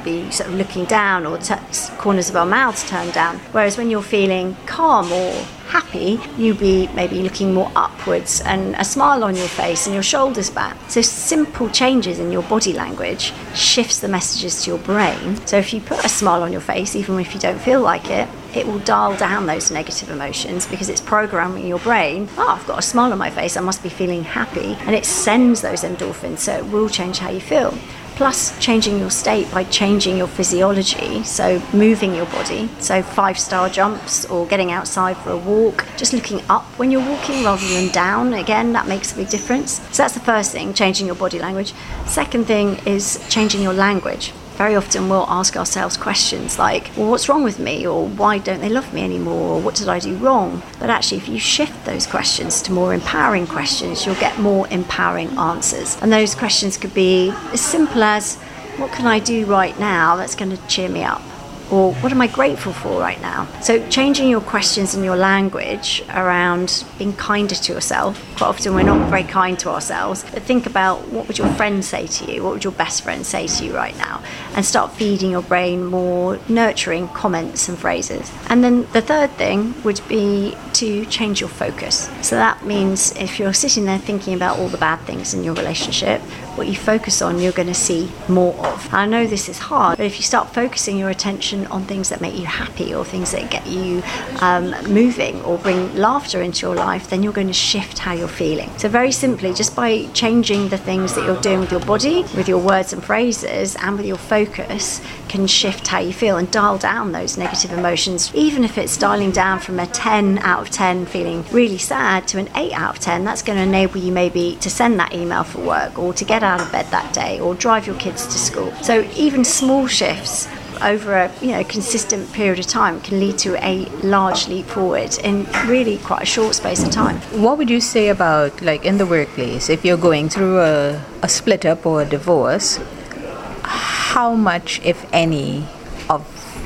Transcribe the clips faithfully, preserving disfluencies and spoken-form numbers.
might be sort of looking down or t- corners of our mouths turned down. Whereas when you're feeling calm or happy, you'll be maybe looking more upwards and a smile on your face and your shoulders back. So simple changes in your body language shifts the messages to your brain. So if you put a smile on your face, even if you don't feel like it, it will dial down those negative emotions because it's programming your brain, oh, I've got a smile on my face, I must be feeling happy. And it sends those endorphins, so it will change how you feel. Plus changing your state by changing your physiology, so moving your body, so five-star jumps or getting outside for a walk, just looking up when you're walking rather than down, again, that makes a big difference. So that's the first thing, changing your body language. Second thing is changing your language. Very often we'll ask ourselves questions like, well, what's wrong with me? Or why don't they love me anymore? Or what did I do wrong? But actually, if you shift those questions to more empowering questions, you'll get more empowering answers. And those questions could be as simple as, what can I do right now that's going to cheer me up? Or what am I grateful for right now? So changing your questions and your language around being kinder to yourself. Quite often we're not very kind to ourselves, but think about what would your friend say to you? What would your best friend say to you right now? And start feeding your brain more nurturing comments and phrases. And then the third thing would be to change your focus. So that means if you're sitting there thinking about all the bad things in your relationship, what you focus on, you're going to see more of. I know this is hard, but if you start focusing your attention on things that make you happy or things that get you um, moving or bring laughter into your life, then you're going to shift how you're feeling. So very simply, just by changing the things that you're doing with your body, with your words and phrases, and with your focus, can shift how you feel and dial down those negative emotions. Even if it's dialing down from a ten out of ten feeling really sad to an eight out of ten, that's going to enable you maybe to send that email for work or to get out of bed that day or drive your kids to school. So even small shifts over a you know consistent period of time can lead to a large leap forward in really quite a short space of time. What would you say about, like, in the workplace, if you're going through a, a split up or a divorce, how much, if any, of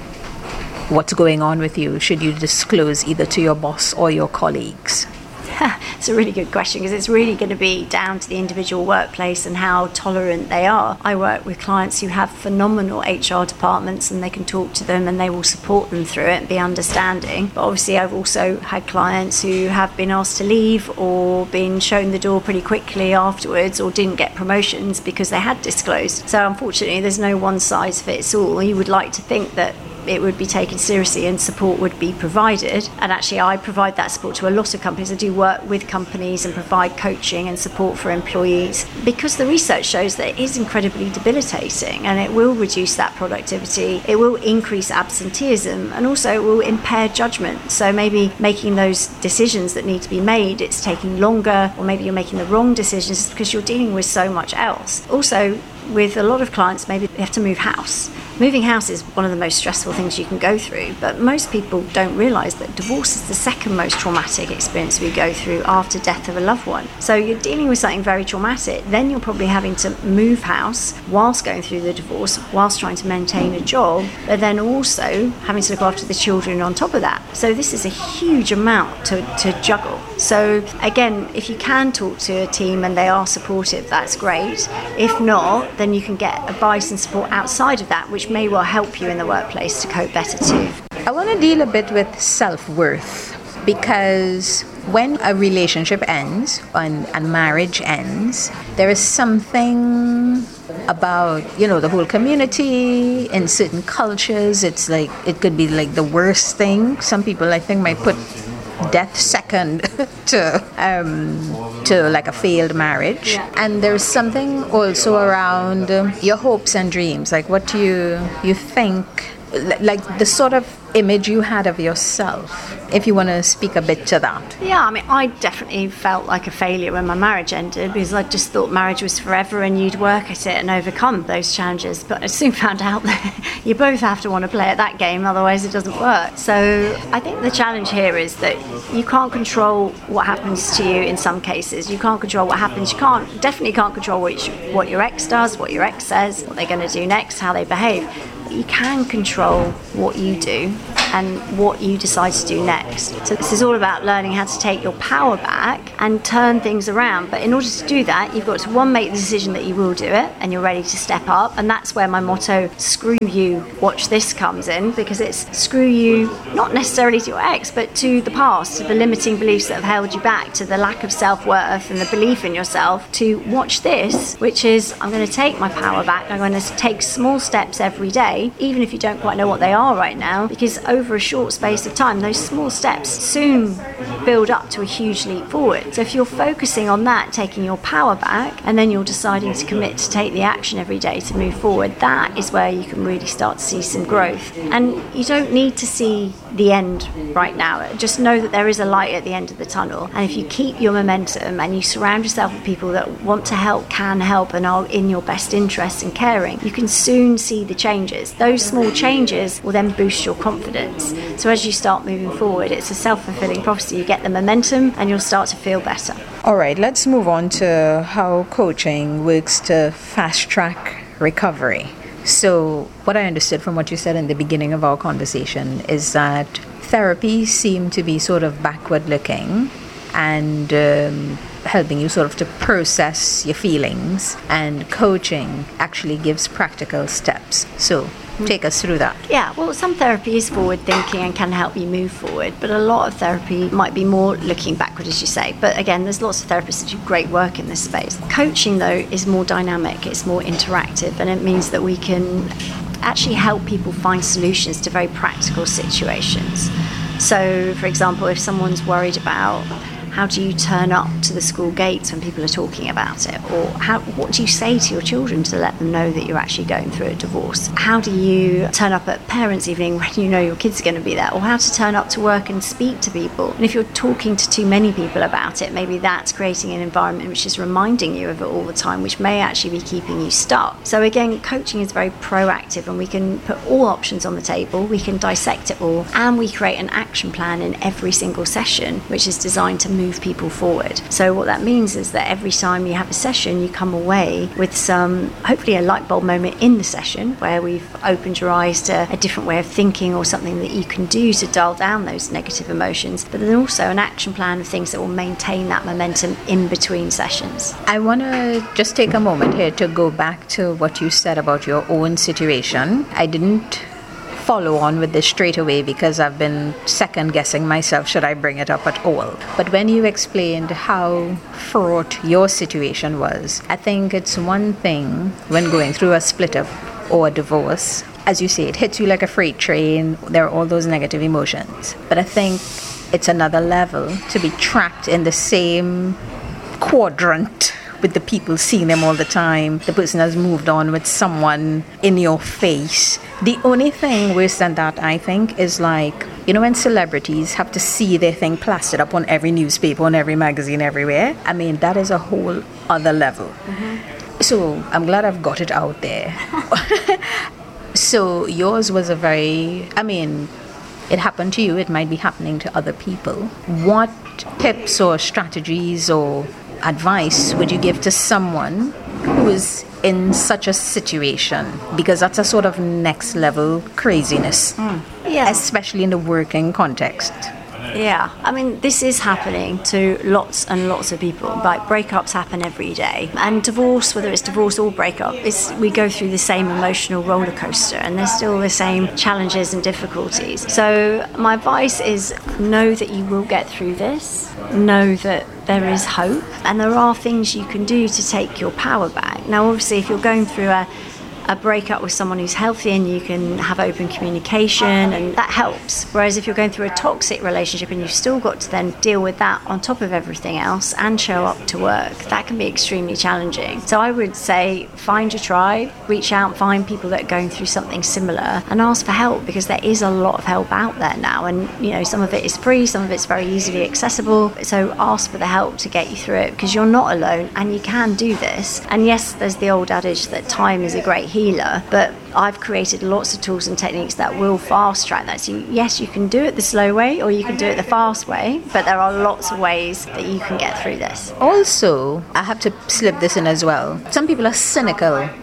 what's going on with you should you disclose either to your boss or your colleagues? It's a really good question because it's really going to be down to the individual workplace and how tolerant they are. I work with clients who have phenomenal H R departments and they can talk to them and they will support them through it and be understanding. But obviously I've also had clients who have been asked to leave or been shown the door pretty quickly afterwards or didn't get promotions because they had disclosed. So unfortunately there's no one size fits all. You would like to think that it would be taken seriously and support would be provided. And actually I provide that support to a lot of companies. I do work with companies and provide coaching and support for employees because the research shows that it is incredibly debilitating and it will reduce that productivity. It will increase absenteeism and also it will impair judgment. So maybe making those decisions that need to be made, it's taking longer, or maybe you're making the wrong decisions because you're dealing with so much else. Also, with a lot of clients, maybe they have to move house. Moving house is one of the most stressful things you can go through, but most people don't realise that divorce is the second most traumatic experience we go through after death of a loved one. So you're dealing with something very traumatic, then you're probably having to move house whilst going through the divorce, whilst trying to maintain a job, but then also having to look after the children on top of that. So this is a huge amount to, to juggle. So again, if you can talk to a team and they are supportive, that's great. If not, then you can get advice and support outside of that, which may well help you in the workplace to cope better too. I want to deal a bit with self-worth, because when a relationship ends and, and marriage ends, there is something about, you know, the whole community. In certain cultures, it's like, it could be like the worst thing. Some people, I think, might put death second to um, to like a failed marriage. Yeah. And there's something also around um, your hopes and dreams, like what you you think, like the sort of image you had of yourself, if you want to speak a bit to that. Yeah, I mean, I definitely felt like a failure when my marriage ended because I just thought marriage was forever and you'd work at it and overcome those challenges. But I soon found out that you both have to want to play at that game, otherwise it doesn't work. So I think the challenge here is that you can't control what happens to you in some cases. You can't control what happens. You can't, definitely can't control what, you, what your ex does, what your ex says, what they're going to do next, how they behave. You can control what you do, and what you decide to do next. So this is all about learning how to take your power back and turn things around. But in order to do that, you've got to, one, make the decision that you will do it and you're ready to step up. And that's where my motto, screw you, watch this, comes in, because it's screw you, not necessarily to your ex, but to the past, to the limiting beliefs that have held you back, to the lack of self-worth and the belief in yourself, to watch this, which is I'm going to take my power back. I'm going to take small steps every day, even if you don't quite know what they are right now, because over a short space of time, those small steps soon build up to a huge leap forward. So if you're focusing on that, taking your power back, and then you're deciding to commit to take the action every day to move forward, that is where you can really start to see some growth. And you don't need to see the end right now. Just know that there is a light at the end of the tunnel. And if you keep your momentum and you surround yourself with people that want to help, can help, and are in your best interest and caring, you can soon see the changes. Those small changes will then boost your confidence. So as you start moving forward, it's a self-fulfilling prophecy. You get the momentum and you'll start to feel better. All right, let's move on to how coaching works to fast-track recovery. So what I understood from what you said in the beginning of our conversation is that therapy seemed to be sort of backward-looking and um, helping you sort of to process your feelings, and coaching actually gives practical steps. So take us through that. Yeah, well, some therapy is forward thinking and can help you move forward, but a lot of therapy might be more looking backward, as you say. But again, there's lots of therapists that do great work in this space. Coaching, though, is more dynamic, it's more interactive, and it means that we can actually help people find solutions to very practical situations. So, for example, if someone's worried about how do you turn up to the school gates when people are talking about it? Or how, what do you say to your children to let them know that you're actually going through a divorce? How do you turn up at parents' evening when you know your kids are going to be there? Or how to turn up to work and speak to people? And if you're talking to too many people about it, maybe that's creating an environment which is reminding you of it all the time, which may actually be keeping you stuck. So again, coaching is very proactive, and we can put all options on the table, we can dissect it all, and we create an action plan in every single session, which is designed to move people forward. So what that means is that every time you have a session, you come away with some, hopefully a light bulb moment in the session where we've opened your eyes to a different way of thinking or something that you can do to dial down those negative emotions, but then also an action plan of things that will maintain that momentum in between sessions. I want to just take a moment here to go back to what you said about your own situation. I didn't follow on with this straight away because I've been second guessing myself, should I bring it up at all? But when you explained how fraught your situation was, I think it's one thing when going through a split up or a divorce, as you say, it hits you like a freight train, there are all those negative emotions. But I think it's another level to be trapped in the same quadrant with the people, seeing them all the time. The person has moved on with someone in your face. The only thing worse than that, I think, is like, you know, when celebrities have to see their thing plastered up on every newspaper, on every magazine, everywhere. I mean, that is a whole other level. Mm-hmm. So I'm glad I've got it out there. So yours was a very, I mean, it happened to you, it might be happening to other people. What tips or strategies or advice would you give to someone who is in such a situation? Because that's a sort of next level craziness, mm. yeah. especially in the working context. Yeah, I mean, this is happening to lots and lots of people. Like, breakups happen every day. And divorce, whether it's divorce or breakup, it's, we go through the same emotional roller coaster, and there's still the same challenges and difficulties. So my advice is know that you will get through this. Know that there is hope, and there are things you can do to take your power back. Now, obviously, if you're going through a a breakup with someone who's healthy and you can have open communication, and that helps. Whereas if you're going through a toxic relationship and you've still got to then deal with that on top of everything else and show up to work, that can be extremely challenging. So I would say find your tribe, reach out, find people that are going through something similar and ask for help, because there is a lot of help out there now, and you know, some of it is free, some of it's very easily accessible. So ask for the help to get you through it, because you're not alone and you can do this. And yes, there's the old adage that time is a great healer, but I've created lots of tools and techniques that will fast track that. So yes, you can do it the slow way or you can do it the fast way, but there are lots of ways that you can get through this. Also, I have to slip this in as well. Some people are cynical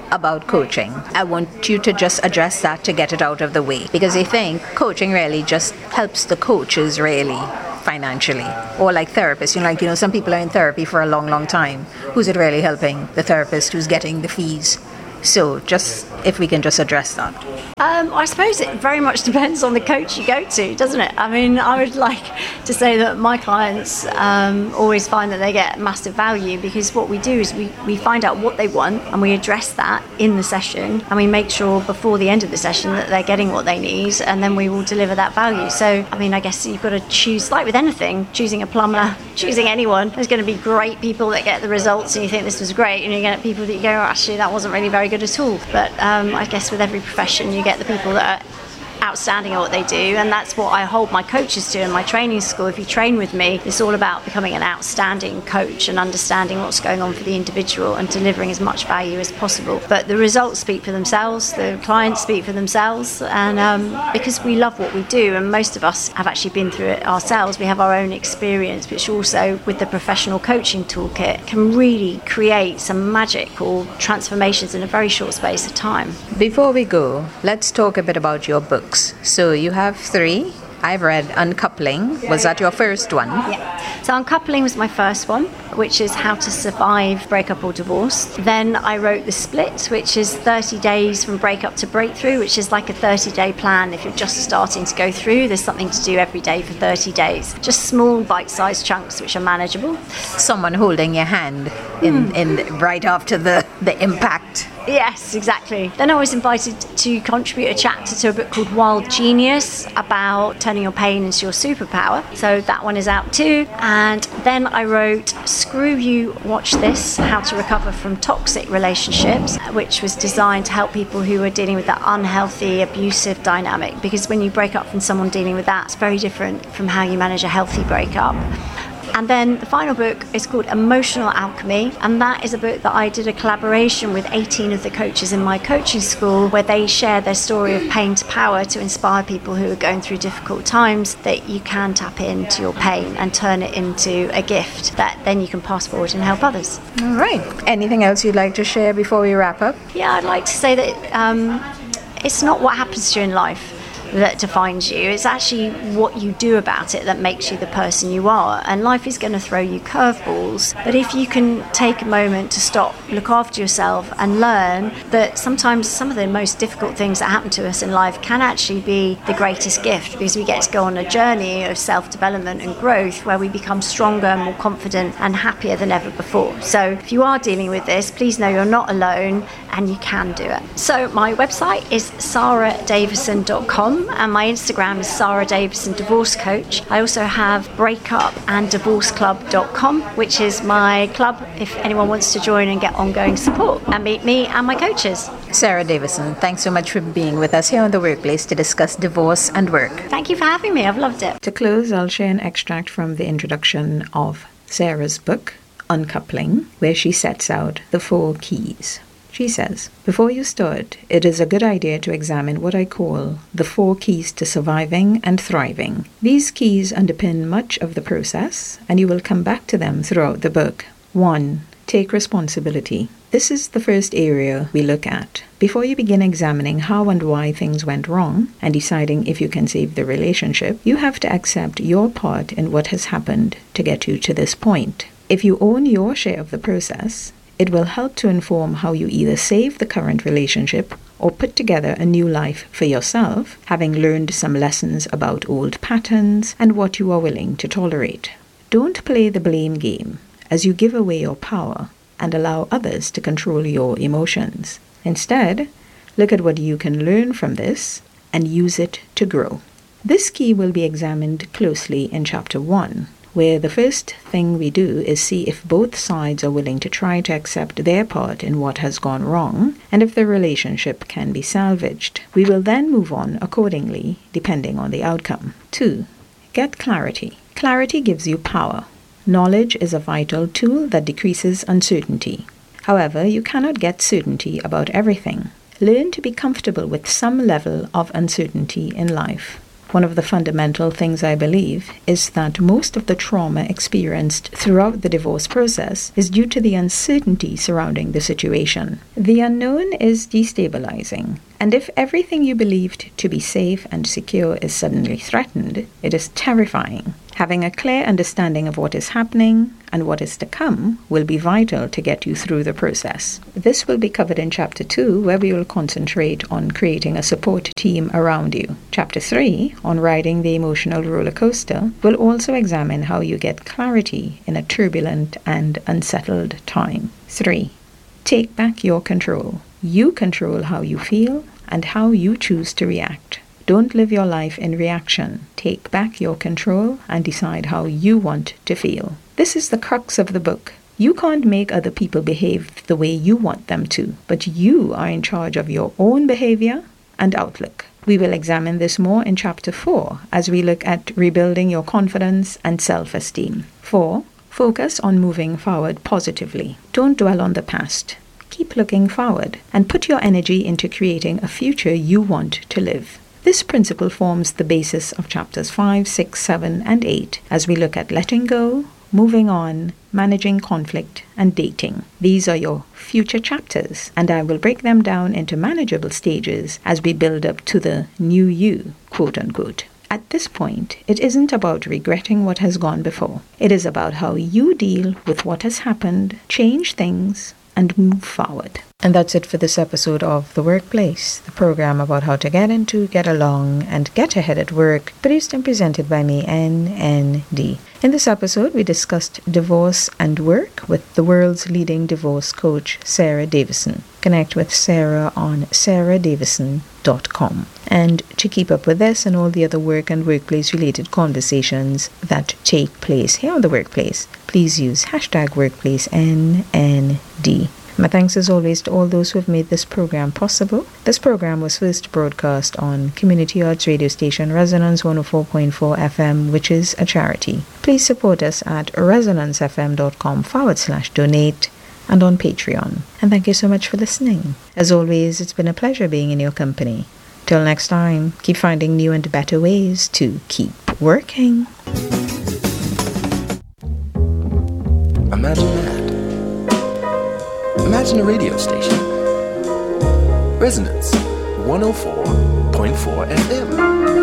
about coaching. I want you to just address that to get it out of the way, because I think coaching really just helps the coaches really financially, or like therapists. You know, like, you know, some people are in therapy for a long, long time. Who's it really helping? The therapist who's getting the fees. So just if we can just address that. Um, I suppose it very much depends on the coach you go to, doesn't it? I mean, I would like to say that my clients um, always find that they get massive value, because what we do is we, we find out what they want and we address that in the session, and we make sure before the end of the session that they're getting what they need, and then we will deliver that value. So, I mean, I guess you've got to choose, like with anything, choosing a plumber, choosing anyone. There's going to be great people that get the results and you think this was great, and you get people that you go, oh, actually, that wasn't really very good at all. But um, I guess with every profession you get the people that are outstanding at what they do, and that's what I hold my coaches to in my training school. If you train with me, it's all about becoming an outstanding coach and understanding what's going on for the individual and delivering as much value as possible. But the results speak for themselves, the clients speak for themselves, and um, because we love what we do, and most of us have actually been through it ourselves, we have our own experience, which also with the professional coaching toolkit can really create some magical transformations in a very short space of time. Before we go, let's talk a bit about your books. So you have three. I've read Uncoupling. Was that your first one? Yeah. So Uncoupling was my first one, which is how to survive breakup or divorce. Then I wrote The Split, which is thirty days from breakup to breakthrough, which is like a thirty-day plan. If you're just starting to go through, there's something to do every day for thirty days. Just small bite-sized chunks which are manageable. Someone holding your hand in, mm. in right after the, the impact. Yes, exactly. Then I was invited to contribute a chapter to a book called Wild Genius about turning your pain into your superpower. So that one is out too. And then I wrote Screw You, Watch This, How to Recover from Toxic Relationships, which was designed to help people who are dealing with that unhealthy, abusive dynamic. Because when you break up from someone dealing with that, it's very different from how you manage a healthy breakup. And then the final book is called Emotional Alchemy, and that is a book that I did a collaboration with eighteen of the coaches in my coaching school, where they share their story of pain to power to inspire people who are going through difficult times, that you can tap into your pain and turn it into a gift that then you can pass forward and help others. All right. Anything else you'd like to share before we wrap up? Yeah, I'd like to say that um, it's not what happens to you in life that defines you. It's actually what you do about it that makes you the person you are. And life is going to throw you curveballs, but if you can take a moment to stop, look after yourself, and learn that sometimes some of the most difficult things that happen to us in life can actually be the greatest gift, because we get to go on a journey of self-development and growth where we become stronger, more confident and happier than ever before. So if you are dealing with this, please know you're not alone and you can do it. So my website is sarah davison dot com and my Instagram is Sarah Davison Divorce Coach. I also have breakup and divorce club dot com, which is my club if anyone wants to join and get ongoing support and meet me and my coaches. Sarah Davison, thanks so much for being with us here on The Workplace to discuss divorce and work. Thank you for having me. I've loved it. To close, I'll share an extract from the introduction of Sarah's book, Uncoupling, where she sets out the four keys. She says, before you start, it is a good idea to examine what I call the four keys to surviving and thriving. These keys underpin much of the process, and you will come back to them throughout the book. One, take responsibility. This is the first area we look at. Before you begin examining how and why things went wrong and deciding if you can save the relationship, you have to accept your part in what has happened to get you to this point. If you own your share of the process, it will help to inform how you either save the current relationship or put together a new life for yourself, having learned some lessons about old patterns and what you are willing to tolerate. Don't play the blame game as you give away your power and allow others to control your emotions. Instead, look at what you can learn from this and use it to grow. This key will be examined closely in Chapter one, where the first thing we do is see if both sides are willing to try to accept their part in what has gone wrong, and if the relationship can be salvaged. We will then move on accordingly, depending on the outcome. Two, get clarity. Clarity gives you power. Knowledge is a vital tool that decreases uncertainty. However, you cannot get certainty about everything. Learn to be comfortable with some level of uncertainty in life. One of the fundamental things I believe is that most of the trauma experienced throughout the divorce process is due to the uncertainty surrounding the situation. The unknown is destabilizing, and if everything you believed to be safe and secure is suddenly threatened, it is terrifying. Having a clear understanding of what is happening and what is to come will be vital to get you through the process. This will be covered in Chapter two, where we will concentrate on creating a support team around you. Chapter three, on riding the emotional roller coaster, will also examine how you get clarity in a turbulent and unsettled time. three. Take back your control. You control how you feel and how you choose to react. Don't live your life in reaction. Take back your control and decide how you want to feel. This is the crux of the book. You can't make other people behave the way you want them to, but you are in charge of your own behavior and outlook. We will examine this more in Chapter four as we look at rebuilding your confidence and self-esteem. four. Focus on moving forward positively. Don't dwell on the past. Keep looking forward and put your energy into creating a future you want to live. This principle forms the basis of chapters five, six, seven, and eight as we look at letting go, moving on, managing conflict, and dating. These are your future chapters, and I will break them down into manageable stages as we build up to the new you, quote unquote. At this point, it isn't about regretting what has gone before. It is about how you deal with what has happened, change things, and move forward. And that's it for this episode of The Workplace, the program about how to get into, get along, and get ahead at work, produced and presented by me, N N D. In this episode, we discussed divorce and work with the world's leading divorce coach, Sarah Davison. Connect with Sarah on sarah davison dot com. And to keep up with this and all the other work and workplace-related conversations that take place here on The Workplace, please use hashtag workplace N N D. My thanks as always to all those who have made this program possible. This program was first broadcast on community arts radio station Resonance one oh four point four F M, which is a charity. Please support us at resonancefm.com forward slash donate and on Patreon. And thank you so much for listening. As always, it's been a pleasure being in your company. Till next time, keep finding new and better ways to keep working. Imagine that. Imagine a radio station. Resonance one oh four point four F M.